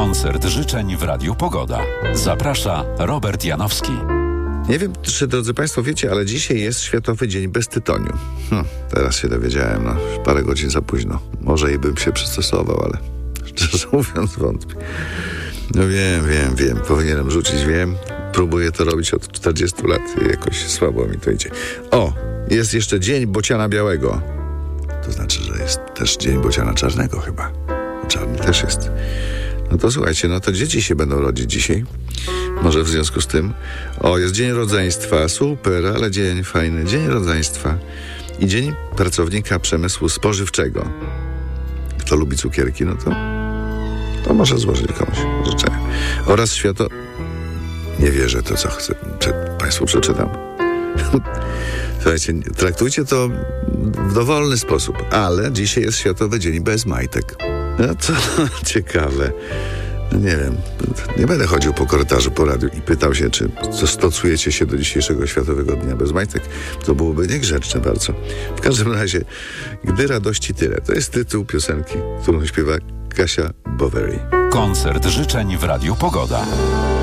Koncert życzeń w Radiu Pogoda. Zaprasza Robert Janowski. Nie wiem, czy drodzy Państwo wiecie, ale dzisiaj jest Światowy Dzień bez tytoniu. Teraz się dowiedziałem, parę godzin za późno. Może i bym się przystosował, ale szczerze mówiąc wątpię. Wiem, powinienem rzucić, wiem. Próbuję to robić od 40 lat i jakoś słabo mi to idzie. Jest jeszcze Dzień Bociana Białego. To znaczy, że jest też Dzień Bociana Czarnego chyba. Czarny też jest. No to słuchajcie, to dzieci się będą rodzić dzisiaj. Może w związku z tym. Jest Dzień Rodzeństwa. Super, ale dzień fajny. Dzień Rodzeństwa. I Dzień Pracownika Przemysłu Spożywczego. Kto lubi cukierki, to może złożyć komuś życzenia. Oraz Nie wierzę to, co chcę. Państwu przeczytam. Słuchajcie, traktujcie to w dowolny sposób, ale dzisiaj jest Światowy Dzień bez majtek. Co ciekawe. Nie wiem, nie będę chodził po korytarzu po radiu i pytał się, czy stosujecie się do dzisiejszego Światowego Dnia bez majtek. To byłoby niegrzeczne bardzo. W każdym razie, Gdy radości tyle. To jest tytuł piosenki, którą śpiewa Kasia Boweri. Koncert życzeń w Radiu Pogoda.